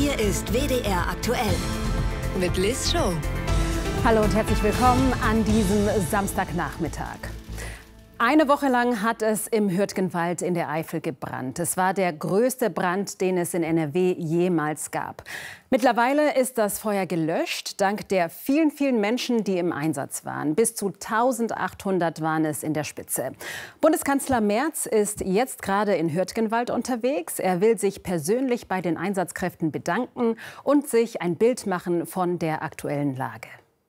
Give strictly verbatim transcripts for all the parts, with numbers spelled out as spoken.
Hier ist W D R aktuell mit Liz Show. Hallo und herzlich willkommen an diesem Samstagnachmittag. Eine Woche lang hat es im Hürtgenwald in der Eifel gebrannt. Es war der größte Brand, den es in N R W jemals gab. Mittlerweile ist das Feuer gelöscht, dank der vielen, vielen Menschen, die im Einsatz waren. Bis zu eintausendachthundert waren es in der Spitze. Bundeskanzler Merz ist jetzt gerade in Hürtgenwald unterwegs. Er will sich persönlich bei den Einsatzkräften bedanken und sich ein Bild machen von der aktuellen Lage.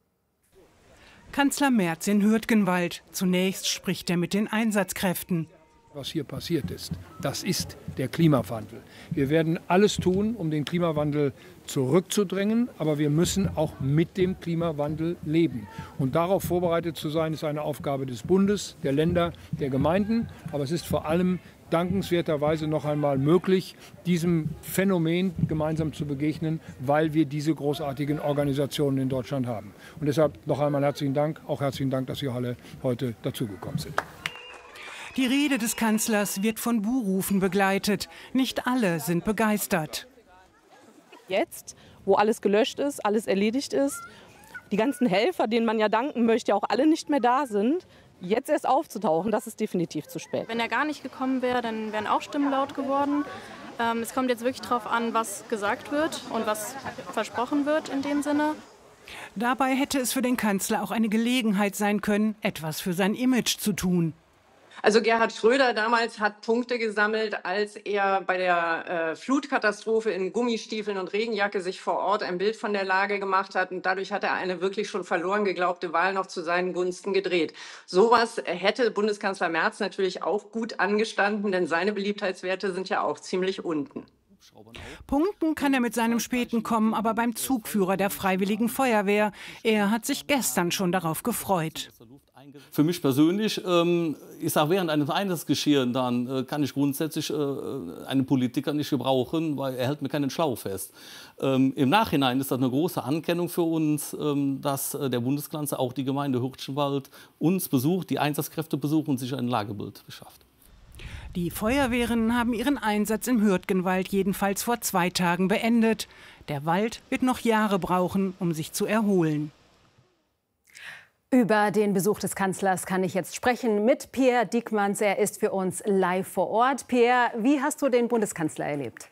Kanzler Merz in Hürtgenwald. Zunächst spricht er mit den Einsatzkräften. Was hier passiert ist, das ist der Klimawandel. Wir werden alles tun, um den Klimawandel zurückzudrängen, aber wir müssen auch mit dem Klimawandel leben. Und darauf vorbereitet zu sein, ist eine Aufgabe des Bundes, der Länder, der Gemeinden. Aber es ist vor allem dankenswerterweise noch einmal möglich, diesem Phänomen gemeinsam zu begegnen, weil wir diese großartigen Organisationen in Deutschland haben. Und deshalb noch einmal herzlichen Dank, auch herzlichen Dank, dass Sie alle heute dazugekommen sind. Die Rede des Kanzlers wird von Buhrufen begleitet. Nicht alle sind begeistert. Jetzt, wo alles gelöscht ist, alles erledigt ist, die ganzen Helfer, denen man ja danken möchte, auch alle nicht mehr da sind, jetzt erst aufzutauchen, das ist definitiv zu spät. Wenn er gar nicht gekommen wäre, dann wären auch Stimmen laut geworden. Ähm, es kommt jetzt wirklich darauf an, was gesagt wird und was versprochen wird in dem Sinne. Dabei hätte es für den Kanzler auch eine Gelegenheit sein können, etwas für sein Image zu tun. Also Gerhard Schröder damals hat Punkte gesammelt, als er bei der äh, Flutkatastrophe in Gummistiefeln und Regenjacke sich vor Ort ein Bild von der Lage gemacht hat. Und dadurch hat er eine wirklich schon verloren geglaubte Wahl noch zu seinen Gunsten gedreht. Sowas hätte Bundeskanzler Merz natürlich auch gut angestanden, denn seine Beliebtheitswerte sind ja auch ziemlich unten. Punkten kann er mit seinem späten Kommen aber beim Zugführer der Freiwilligen Feuerwehr. Er hat sich gestern schon darauf gefreut. Für mich persönlich, ähm, ich sage, während eines Einsatzgeschehens, dann äh, kann ich grundsätzlich äh, einen Politiker nicht gebrauchen, weil er hält mir keinen Schlauch fest. Ähm, Im Nachhinein ist das eine große Anerkennung für uns, ähm, dass äh, der Bundeskanzler auch die Gemeinde Hürtgenwald uns besucht, die Einsatzkräfte besucht und sich ein Lagebild beschafft. Die Feuerwehren haben ihren Einsatz im Hürtgenwald jedenfalls vor zwei Tagen beendet. Der Wald wird noch Jahre brauchen, um sich zu erholen. Über den Besuch des Kanzlers kann ich jetzt sprechen mit Pierre Diekmanns. Er ist für uns live vor Ort. Pierre, wie hast du den Bundeskanzler erlebt?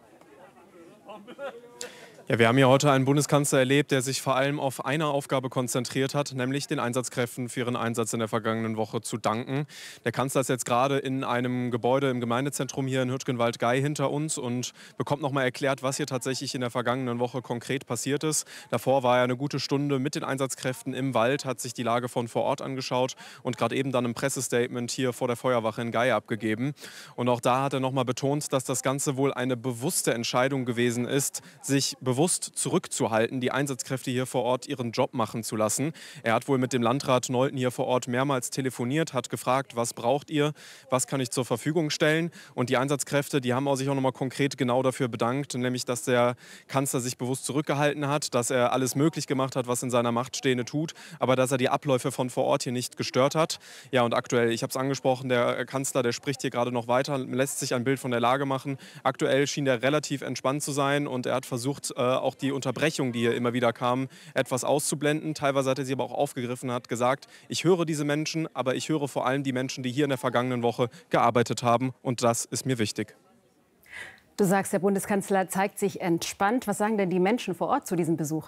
Ja, wir haben hier heute einen Bundeskanzler erlebt, der sich vor allem auf eine Aufgabe konzentriert hat, nämlich den Einsatzkräften für ihren Einsatz in der vergangenen Woche zu danken. Der Kanzler ist jetzt gerade in einem Gebäude im Gemeindezentrum hier in Hürtgenwald-Gey hinter uns und bekommt noch mal erklärt, was hier tatsächlich in der vergangenen Woche konkret passiert ist. Davor war er eine gute Stunde mit den Einsatzkräften im Wald, hat sich die Lage von vor Ort angeschaut und gerade eben dann ein Pressestatement hier vor der Feuerwache in Gey abgegeben. Und auch da hat er noch mal betont, dass das Ganze wohl eine bewusste Entscheidung gewesen ist, sich bewusst zurückzuhalten, die Einsatzkräfte hier vor Ort ihren Job machen zu lassen. Er hat wohl mit dem Landrat Nolten hier vor Ort mehrmals telefoniert, hat gefragt, was braucht ihr, was kann ich zur Verfügung stellen. Und die Einsatzkräfte, die haben auch sich auch noch mal konkret genau dafür bedankt, nämlich, dass der Kanzler sich bewusst zurückgehalten hat, dass er alles möglich gemacht hat, was in seiner Macht Stehende tut, aber dass er die Abläufe von vor Ort hier nicht gestört hat. Ja, und aktuell, ich habe es angesprochen, der Kanzler, der spricht hier gerade noch weiter, lässt sich ein Bild von der Lage machen. Aktuell schien er relativ entspannt zu sein und er hat versucht, auch die Unterbrechung, die hier immer wieder kam, etwas auszublenden. Teilweise hat er sie aber auch aufgegriffen und hat gesagt, ich höre diese Menschen, aber ich höre vor allem die Menschen, die hier in der vergangenen Woche gearbeitet haben. Und das ist mir wichtig. Du sagst, der Bundeskanzler zeigt sich entspannt. Was sagen denn die Menschen vor Ort zu diesem Besuch?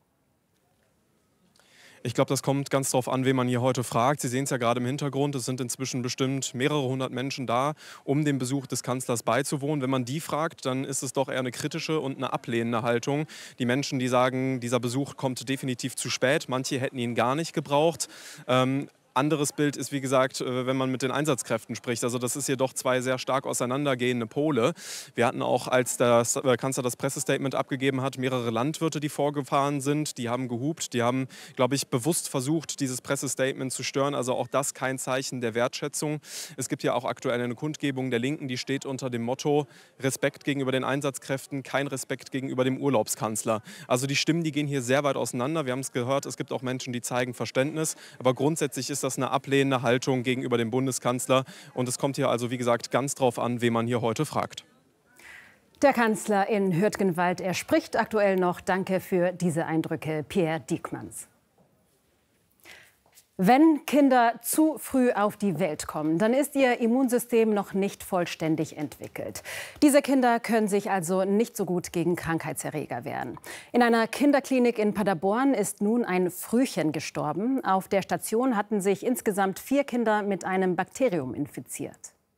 Ich glaube, das kommt ganz darauf an, wen man hier heute fragt. Sie sehen es ja gerade im Hintergrund. Es sind inzwischen bestimmt mehrere hundert Menschen da, um dem Besuch des Kanzlers beizuwohnen. Wenn man die fragt, dann ist es doch eher eine kritische und eine ablehnende Haltung. Die Menschen, die sagen, dieser Besuch kommt definitiv zu spät. Manche hätten ihn gar nicht gebraucht. Ähm, Anderes Bild ist, wie gesagt, wenn man mit den Einsatzkräften spricht. Also das ist hier doch zwei sehr stark auseinandergehende Pole. Wir hatten auch, als der Kanzler das Pressestatement abgegeben hat, mehrere Landwirte, die vorgefahren sind. Die haben gehupt. Die haben, glaube ich, bewusst versucht, dieses Pressestatement zu stören. Also auch das kein Zeichen der Wertschätzung. Es gibt ja auch aktuell eine Kundgebung der Linken, die steht unter dem Motto Respekt gegenüber den Einsatzkräften, kein Respekt gegenüber dem Urlaubskanzler. Also die Stimmen, die gehen hier sehr weit auseinander. Wir haben es gehört, es gibt auch Menschen, die zeigen Verständnis. Aber grundsätzlich ist das eine ablehnende Haltung gegenüber dem Bundeskanzler. Und es kommt hier also, wie gesagt, ganz drauf an, wen man hier heute fragt. Der Kanzler in Hürtgenwald, er spricht aktuell noch. Danke für diese Eindrücke, Pierre Diekmanns. Wenn Kinder zu früh auf die Welt kommen, dann ist ihr Immunsystem noch nicht vollständig entwickelt. Diese Kinder können sich also nicht so gut gegen Krankheitserreger wehren. In einer Kinderklinik in Paderborn ist nun ein Frühchen gestorben. Auf der Station hatten sich insgesamt vier Kinder mit einem Bakterium infiziert.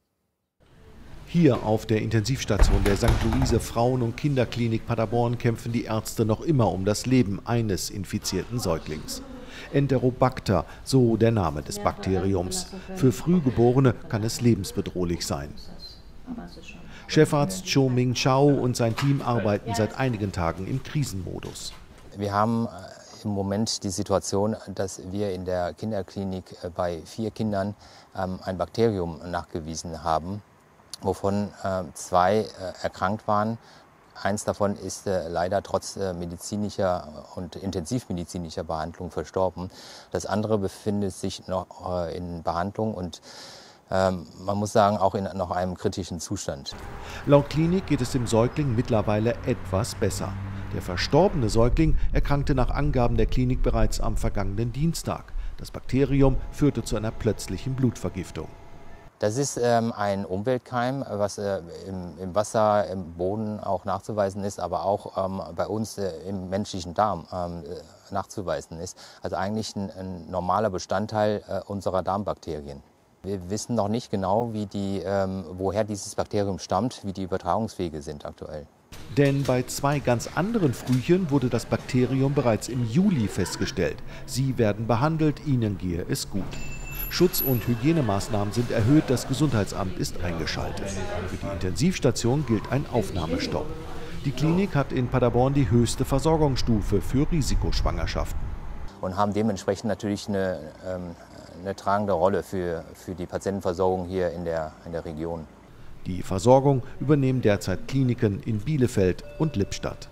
Hier auf der Intensivstation der Sankt Luise Frauen- und Kinderklinik Paderborn kämpfen die Ärzte noch immer um das Leben eines infizierten Säuglings. Enterobacter, so der Name des Bakteriums. Für Frühgeborene kann es lebensbedrohlich sein. Chefarzt Cho Ming Chao und sein Team arbeiten seit einigen Tagen im Krisenmodus. Wir haben im Moment die Situation, dass wir in der Kinderklinik bei vier Kindern ein Bakterium nachgewiesen haben, wovon zwei erkrankt waren. Eins davon ist äh, leider trotz äh, medizinischer und intensivmedizinischer Behandlung verstorben. Das andere befindet sich noch äh, in Behandlung und ähm, man muss sagen, auch in noch einem kritischen Zustand. Laut Klinik geht es dem Säugling mittlerweile etwas besser. Der verstorbene Säugling erkrankte nach Angaben der Klinik bereits am vergangenen Dienstag. Das Bakterium führte zu einer plötzlichen Blutvergiftung. Das ist ähm, ein Umweltkeim, was äh, im, im Wasser, im Boden auch nachzuweisen ist, aber auch ähm, bei uns äh, im menschlichen Darm ähm, nachzuweisen ist. Also eigentlich ein, ein normaler Bestandteil äh, unserer Darmbakterien. Wir wissen noch nicht genau, wie die, ähm, woher dieses Bakterium stammt, wie die Übertragungswege sind aktuell. Denn bei zwei ganz anderen Frühchen wurde das Bakterium bereits im Juli festgestellt. Sie werden behandelt, ihnen gehe es gut. Schutz- und Hygienemaßnahmen sind erhöht, das Gesundheitsamt ist eingeschaltet. Für die Intensivstation gilt ein Aufnahmestopp. Die Klinik hat in Paderborn die höchste Versorgungsstufe für Risikoschwangerschaften. Und haben dementsprechend natürlich eine, ähm, eine tragende Rolle für, für die Patientenversorgung hier in der, in der Region. Die Versorgung übernehmen derzeit Kliniken in Bielefeld und Lippstadt.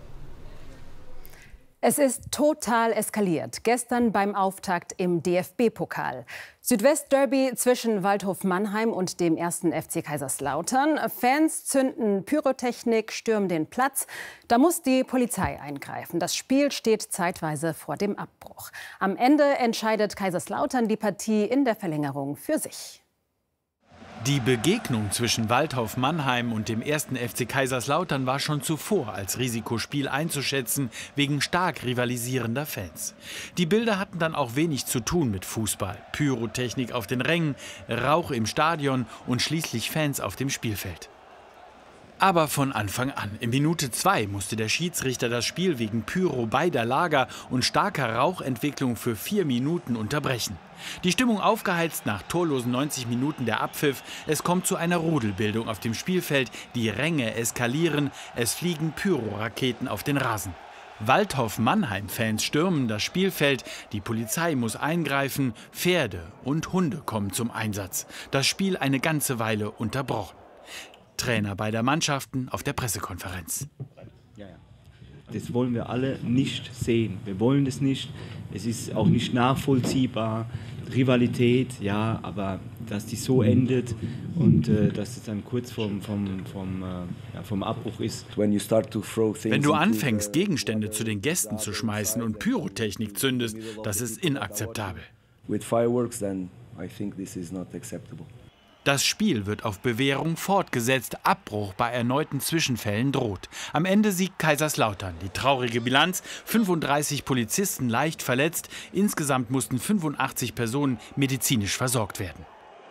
Es ist total eskaliert. Gestern beim Auftakt im D F B-Pokal. Südwest-Derby zwischen Waldhof Mannheim und dem ersten F C Kaiserslautern. Fans zünden Pyrotechnik, stürmen den Platz. Da muss die Polizei eingreifen. Das Spiel steht zeitweise vor dem Abbruch. Am Ende entscheidet Kaiserslautern die Partie in der Verlängerung für sich. Die Begegnung zwischen Waldhof Mannheim und dem ersten F C Kaiserslautern war schon zuvor als Risikospiel einzuschätzen, wegen stark rivalisierender Fans. Die Bilder hatten dann auch wenig zu tun mit Fußball. Pyrotechnik auf den Rängen, Rauch im Stadion und schließlich Fans auf dem Spielfeld. Aber von Anfang an. In Minute zwei musste der Schiedsrichter das Spiel wegen Pyro beider Lager und starker Rauchentwicklung für vier Minuten unterbrechen. Die Stimmung aufgeheizt nach torlosen neunzig Minuten der Abpfiff. Es kommt zu einer Rudelbildung auf dem Spielfeld. Die Ränge eskalieren. Es fliegen Pyroraketen auf den Rasen. Waldhof-Mannheim-Fans stürmen das Spielfeld. Die Polizei muss eingreifen. Pferde und Hunde kommen zum Einsatz. Das Spiel eine ganze Weile unterbrochen. Trainer beider Mannschaften auf der Pressekonferenz. Das wollen wir alle nicht sehen. Wir wollen das nicht. Es ist auch nicht nachvollziehbar. Rivalität, ja, aber dass die so endet und äh, dass es dann kurz vom, vom, vom, äh, ja, vom Abbruch ist. Wenn du anfängst, Gegenstände zu den Gästen zu schmeißen und Pyrotechnik zündest, das ist inakzeptabel. With fireworks, then I think this is not acceptable. Das Spiel wird auf Bewährung fortgesetzt. Abbruch bei erneuten Zwischenfällen droht. Am Ende siegt Kaiserslautern. Die traurige Bilanz: fünfunddreißig Polizisten leicht verletzt. Insgesamt mussten fünfundachtzig Personen medizinisch versorgt werden.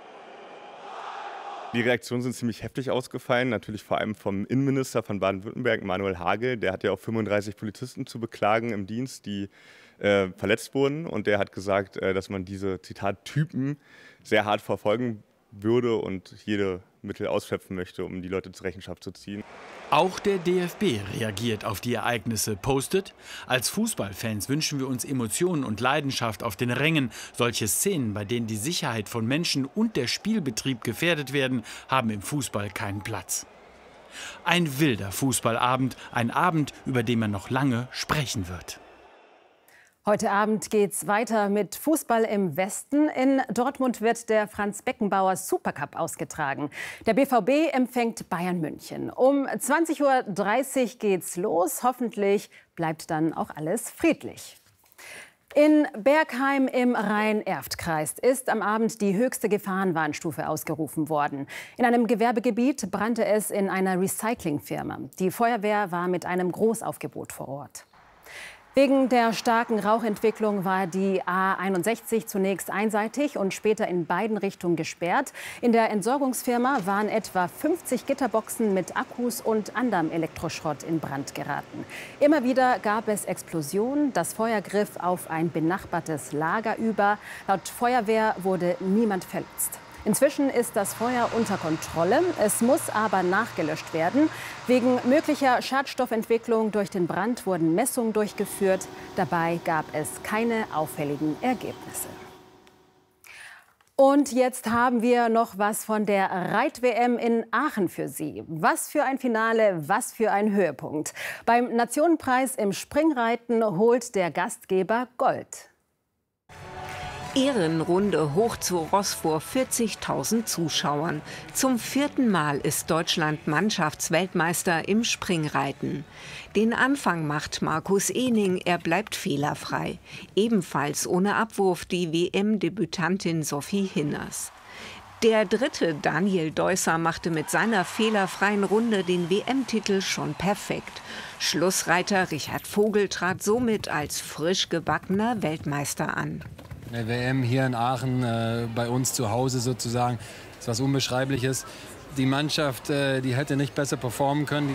Die Reaktionen sind ziemlich heftig ausgefallen, natürlich vor allem vom Innenminister von Baden-Württemberg, Manuel Hagel. Der hat ja auch fünfunddreißig Polizisten zu beklagen im Dienst, die äh, verletzt wurden. Und der hat gesagt, äh, dass man diese, Zitat, Typen sehr hart verfolgen würde und jede Mittel ausschöpfen möchte, um die Leute zur Rechenschaft zu ziehen. Auch der D F B reagiert auf die Ereignisse, postet: Als Fußballfans wünschen wir uns Emotionen und Leidenschaft auf den Rängen. Solche Szenen, bei denen die Sicherheit von Menschen und der Spielbetrieb gefährdet werden, haben im Fußball keinen Platz. Ein wilder Fußballabend, ein Abend, über den man noch lange sprechen wird. Heute Abend geht's weiter mit Fußball im Westen. In Dortmund wird der Franz-Beckenbauer Supercup ausgetragen. Der B V B empfängt Bayern München. Um zwanzig Uhr dreißig geht's los. Hoffentlich bleibt dann auch alles friedlich. In Bergheim im Rhein-Erft-Kreis ist am Abend die höchste Gefahrenwarnstufe ausgerufen worden. In einem Gewerbegebiet brannte es in einer Recyclingfirma. Die Feuerwehr war mit einem Großaufgebot vor Ort. Wegen der starken Rauchentwicklung war die A einundsechzig zunächst einseitig und später in beiden Richtungen gesperrt. In der Entsorgungsfirma waren etwa fünfzig Gitterboxen mit Akkus und anderem Elektroschrott in Brand geraten. Immer wieder gab es Explosionen. Das Feuer griff auf ein benachbartes Lager über. Laut Feuerwehr wurde niemand verletzt. Inzwischen ist das Feuer unter Kontrolle. Es muss aber nachgelöscht werden. Wegen möglicher Schadstoffentwicklung durch den Brand wurden Messungen durchgeführt. Dabei gab es keine auffälligen Ergebnisse. Und jetzt haben wir noch was von der Reit-W M in Aachen für Sie. Was für ein Finale, was für ein Höhepunkt. Beim Nationenpreis im Springreiten holt der Gastgeber Gold. Ehrenrunde hoch zu Ross vor vierzigtausend Zuschauern. Zum vierten Mal ist Deutschland Mannschaftsweltmeister im Springreiten. Den Anfang macht Markus Ehning, er bleibt fehlerfrei. Ebenfalls ohne Abwurf die W M-Debütantin Sophie Hinners. Der dritte, Daniel Deusser, machte mit seiner fehlerfreien Runde den W M-Titel schon perfekt. Schlussreiter Richard Vogel trat somit als frisch gebackener Weltmeister an. Eine W M hier in Aachen, äh, bei uns zu Hause sozusagen, ist was Unbeschreibliches. Die Mannschaft, äh, die hätte nicht besser performen können.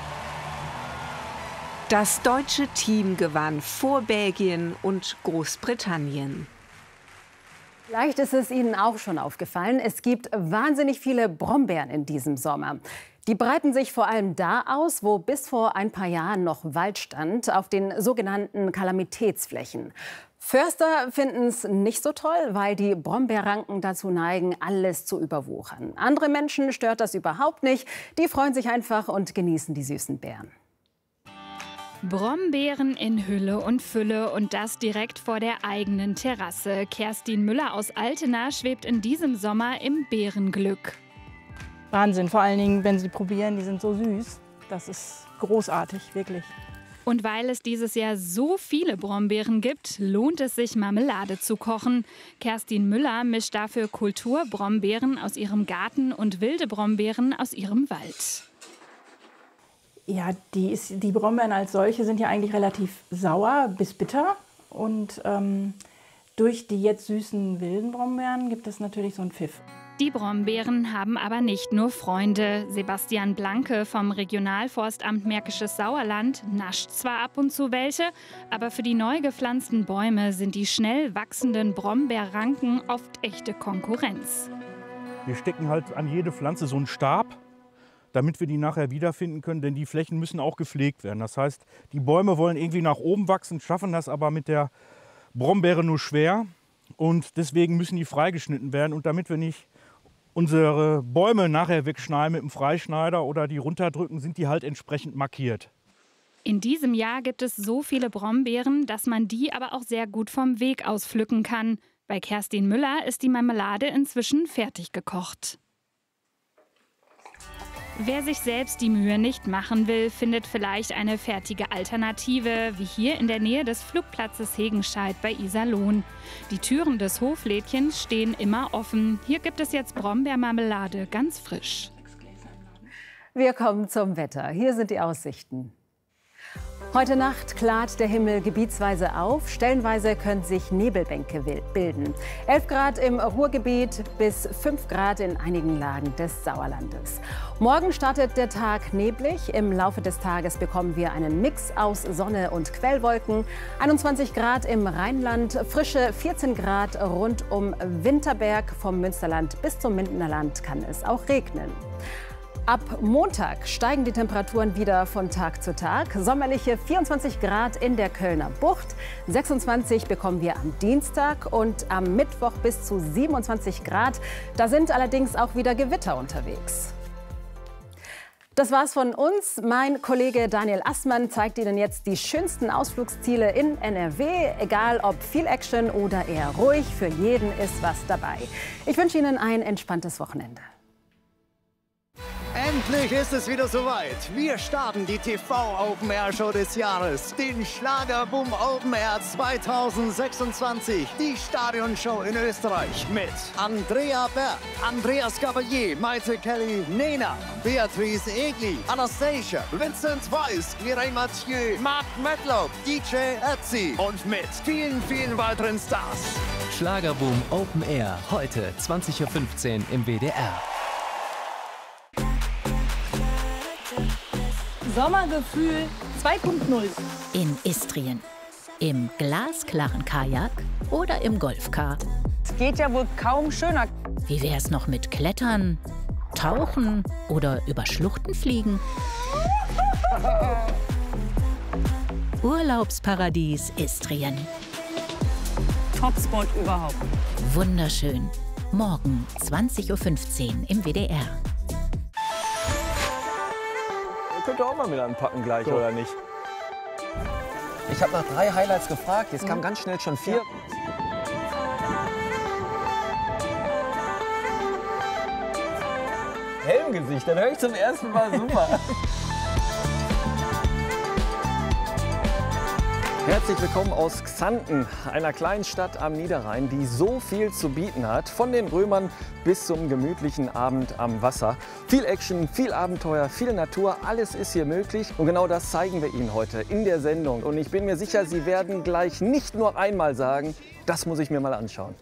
Das deutsche Team gewann vor Belgien und Großbritannien. Vielleicht ist es Ihnen auch schon aufgefallen, es gibt wahnsinnig viele Brombeeren in diesem Sommer. Die breiten sich vor allem da aus, wo bis vor ein paar Jahren noch Wald stand, auf den sogenannten Kalamitätsflächen. Förster finden es nicht so toll, weil die Brombeerranken dazu neigen, alles zu überwuchern. Andere Menschen stört das überhaupt nicht. Die freuen sich einfach und genießen die süßen Beeren. Brombeeren in Hülle und Fülle und das direkt vor der eigenen Terrasse. Kerstin Müller aus Altena schwebt in diesem Sommer im Beerenglück. Wahnsinn, vor allen Dingen, wenn Sie probieren, die sind so süß. Das ist großartig, wirklich. Und weil es dieses Jahr so viele Brombeeren gibt, lohnt es sich, Marmelade zu kochen. Kerstin Müller mischt dafür Kulturbrombeeren aus ihrem Garten und wilde Brombeeren aus ihrem Wald. Ja, die, ist, die Brombeeren als solche sind ja eigentlich relativ sauer bis bitter. Und ähm, durch die jetzt süßen wilden Brombeeren gibt es natürlich so einen Pfiff. Die Brombeeren haben aber nicht nur Freunde. Sebastian Blanke vom Regionalforstamt Märkisches Sauerland nascht zwar ab und zu welche, aber für die neu gepflanzten Bäume sind die schnell wachsenden Brombeerranken oft echte Konkurrenz. Wir stecken halt an jede Pflanze so einen Stab, damit wir die nachher wiederfinden können, denn die Flächen müssen auch gepflegt werden. Das heißt, die Bäume wollen irgendwie nach oben wachsen, schaffen das aber mit der Brombeere nur schwer und deswegen müssen die freigeschnitten werden. Und damit wir nicht unsere Bäume nachher wegschneiden mit dem Freischneider oder die runterdrücken, sind die halt entsprechend markiert. In diesem Jahr gibt es so viele Brombeeren, dass man die aber auch sehr gut vom Weg aus pflücken kann. Bei Kerstin Müller ist die Marmelade inzwischen fertig gekocht. Wer sich selbst die Mühe nicht machen will, findet vielleicht eine fertige Alternative, wie hier in der Nähe des Flugplatzes Hegenscheid bei Iserlohn. Die Türen des Hoflädchens stehen immer offen. Hier gibt es jetzt Brombeermarmelade, ganz frisch. Wir kommen zum Wetter. Hier sind die Aussichten. Heute Nacht klart der Himmel gebietsweise auf. Stellenweise können sich Nebelbänke bilden. elf Grad im Ruhrgebiet bis fünf Grad in einigen Lagen des Sauerlandes. Morgen startet der Tag neblig. Im Laufe des Tages bekommen wir einen Mix aus Sonne und Quellwolken. einundzwanzig Grad im Rheinland, frische vierzehn Grad rund um Winterberg. Vom Münsterland bis zum Mindenerland kann es auch regnen. Ab Montag steigen die Temperaturen wieder von Tag zu Tag. Sommerliche vierundzwanzig Grad in der Kölner Bucht. sechsundzwanzig bekommen wir am Dienstag und am Mittwoch bis zu siebenundzwanzig Grad. Da sind allerdings auch wieder Gewitter unterwegs. Das war's von uns. Mein Kollege Daniel Assmann zeigt Ihnen jetzt die schönsten Ausflugsziele in N R W. Egal ob viel Action oder eher ruhig, für jeden ist was dabei. Ich wünsche Ihnen ein entspanntes Wochenende. Endlich ist es wieder soweit. Wir starten die T V Open Air Show des Jahres, den Schlagerboom Open Air zweitausendsechsundzwanzig, die Stadionshow in Österreich mit Andrea Berg, Andreas Gabalier, Maite Kelly, Nena, Beatrice Egli, Anastasia, Vincent Weiss, Mireille Mathieu, Mark Medlock, D J Ötzi und mit vielen, vielen weiteren Stars. Schlagerboom Open Air, heute zwanzig Uhr fünfzehn im W D R. Sommergefühl zwei Punkt null. In Istrien. Im glasklaren Kajak oder im Golfcar. Es geht ja wohl kaum schöner. Wie wär's noch mit Klettern, Tauchen oder über Schluchten fliegen? Urlaubsparadies Istrien. Topspot überhaupt. Wunderschön. Morgen zwanzig Uhr fünfzehn im W D R. Könnt ihr auch mal mit anpacken gleich, so. Oder nicht? Ich habe nach drei Highlights gefragt, jetzt mhm. kamen ganz schnell schon vier. Ja. Helmgesicht, dann höre ich zum ersten Mal super. Herzlich willkommen aus Xanten, einer kleinen Stadt am Niederrhein, die so viel zu bieten hat. Von den Römern bis zum gemütlichen Abend am Wasser. Viel Action, viel Abenteuer, viel Natur, alles ist hier möglich. Und genau das zeigen wir Ihnen heute in der Sendung. Und ich bin mir sicher, Sie werden gleich nicht nur einmal sagen, das muss ich mir mal anschauen.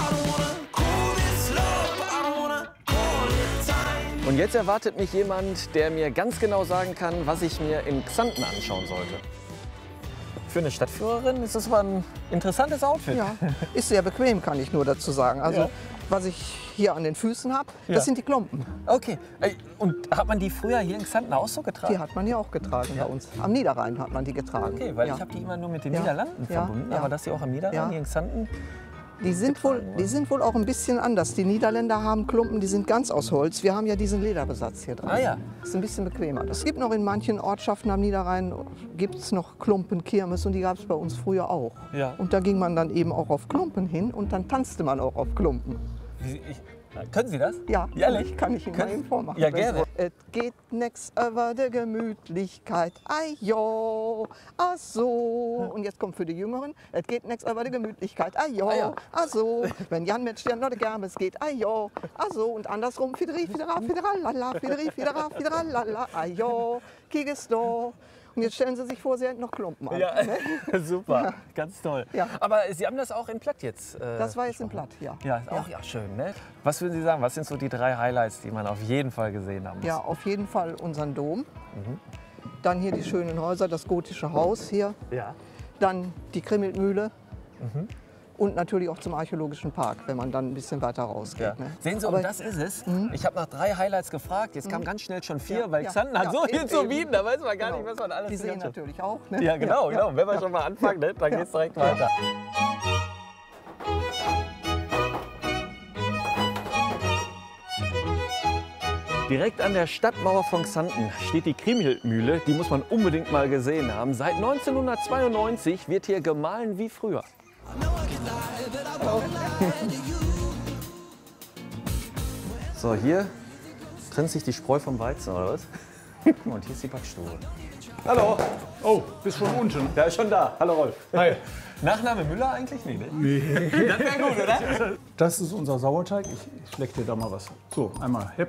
Und jetzt erwartet mich jemand, der mir ganz genau sagen kann, was ich mir in Xanten anschauen sollte. Für eine Stadtführerin ist das aber ein interessantes Outfit. Ja, ist sehr bequem, kann ich nur dazu sagen. Also, ja. Was ich hier an den Füßen habe, das ja. sind die Klumpen. Okay. Und hat man die früher hier in Xanten auch so getragen? Die hat man ja auch getragen ja. bei uns. Am Niederrhein hat man die getragen. Okay, weil ja. ich habe die immer nur mit den ja. Niederlanden ja. verbunden. Ja. Aber dass sie auch am Niederrhein ja. hier in Xanten... Die sind, wohl, die sind wohl auch ein bisschen anders. Die Niederländer haben Klumpen, die sind ganz aus Holz. Wir haben ja diesen Lederbesatz hier dran. Ah, ja. Das ist ein bisschen bequemer. Es gibt noch in manchen Ortschaften am Niederrhein gibt es noch Klumpenkirmes und die gab es bei uns früher auch. Ja. Und da ging man dann eben auch auf Klumpen hin und dann tanzte man auch auf Klumpen. Ich, können Sie das? Ja, ehrlich? Kann ich Ihnen mal eben vormachen. Ja, gerne. Es geht nix über die Gemütlichkeit, ai jo, ach so. Und jetzt kommt für die Jüngeren, es geht nix über die Gemütlichkeit, ai jo, ah, ja. ach so. Wenn Jan mit Stern oder Germes geht, ai jo, ach so. Und andersrum, fideri, fidera, fideralala, fideri, fidera, fideralala, ai jo, kiges do. Und jetzt stellen Sie sich vor, Sie hätten noch Klumpen an. Ja, ne? super, ja. ganz toll. Ja. Aber Sie haben das auch in Platt jetzt äh, Das war jetzt in Platt, ja. Ja, ist auch ja. Ja, schön. Ne? Was würden Sie sagen, was sind so die drei Highlights, die man auf jeden Fall gesehen haben muss? Ja, auf jeden Fall unseren Dom. Mhm. Dann hier die schönen Häuser, das gotische Haus hier. Ja. Dann die Krimmelmühle. Mhm. Und natürlich auch zum Archäologischen Park, wenn man dann ein bisschen weiter rausgeht. Ja. Ne? Sehen Sie, Aber und das ist es. Mhm. Ich habe nach drei Highlights gefragt, jetzt kamen ganz schnell schon vier, ja, weil ja, Xanten hat ja, so viel eben, zu eben. bieten, da weiß man gar genau. nicht, was man alles Die sehen kann. natürlich auch. Ne? Ja, genau, ja, genau. Wenn wir ja. schon mal anfangen, ne, dann ja. geht es direkt weiter. Direkt an der Stadtmauer von Xanten steht die Kriemhildmühle. Die muss man unbedingt mal gesehen haben. Seit neunzehnhundertzweiundneunzig wird hier gemahlen wie früher. So, hier trennt sich die Spreu vom Weizen, oder was? Und hier ist die Backstube. Hallo. Oh, bist schon unten. Der ist schon da. Hallo Rolf. Hi. Nachname Müller eigentlich? Nee, ne? Nee. Das wäre gut, oder? Das ist unser Sauerteig. Ich schleck dir da mal was. So, einmal Hepp.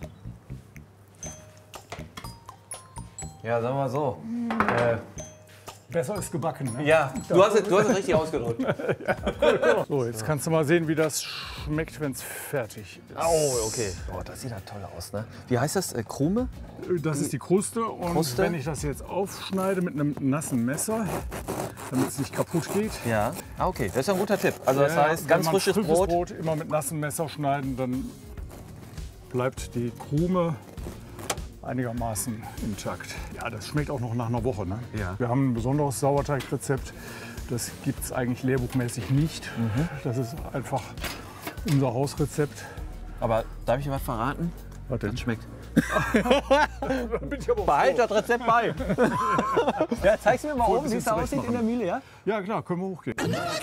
Ja, sagen wir mal so. Äh, Besser ist gebacken, ne? Ja, du hast es, du hast es richtig ausgedrückt. Ja, cool, cool. So, jetzt kannst du mal sehen, wie das schmeckt, wenn es fertig ist. Oh, okay. Oh, das sieht ja toll aus, ne? Wie heißt das? Äh, Krume? Das ist die Kruste. Und Kruste? Wenn ich das jetzt aufschneide mit einem nassen Messer, damit es nicht kaputt geht. Ja, ah, okay. Das ist ein guter Tipp. Also das ja, heißt, ganz frisches, frisches Brot. Brot immer mit nassem Messer schneiden, dann bleibt die Krume einigermaßen intakt. Ja, das schmeckt auch noch nach einer Woche. Ne? Ja. Wir haben ein besonderes Sauerteigrezept. Das gibt es eigentlich lehrbuchmäßig nicht. Mhm. Das ist einfach unser Hausrezept. Aber darf ich dir was verraten? Was denn? Das schmeckt Behalt das Rezept bei. Ja, zeig's mir mal Voll oben, wie es bisschen da aussieht in der Mühle, ja? Ja, klar, können wir hochgehen.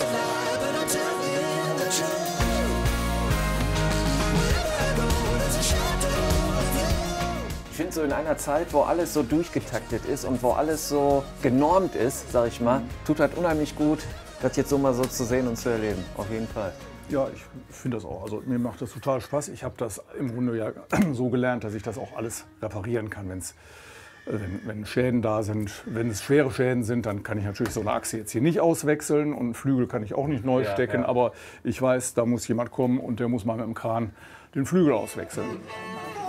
Ich finde so in einer Zeit, wo alles so durchgetaktet ist und wo alles so genormt ist, sag ich mal, tut halt unheimlich gut, das jetzt so mal so zu sehen und zu erleben. Auf jeden Fall. Ja, ich finde das auch. Also mir macht das total Spaß. Ich habe das im Grunde ja so gelernt, dass ich das auch alles reparieren kann, wenn's, wenn, wenn Schäden da sind. Wenn es schwere Schäden sind, dann kann ich natürlich so eine Achse jetzt hier nicht auswechseln und einen Flügel kann ich auch nicht neu Ja, stecken. ja. Aber ich weiß, da muss jemand kommen und der muss mal mit dem Kran den Flügel auswechseln.